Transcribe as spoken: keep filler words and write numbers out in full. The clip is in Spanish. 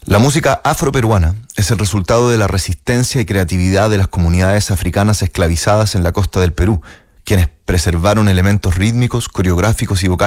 La música afroperuana es el resultado de la resistencia y creatividad de las comunidades africanas esclavizadas en la costa del Perú, quienes preservaron elementos rítmicos, coreográficos y vocales